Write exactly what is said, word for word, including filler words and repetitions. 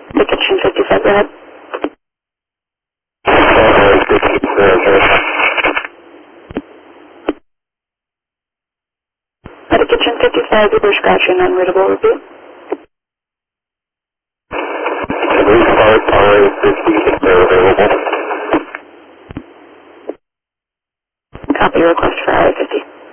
The kitchen fifty-five, go ahead. At the kitchen fifty-five, you were scratching unreadable review. Restart, R A fifty, if they're available.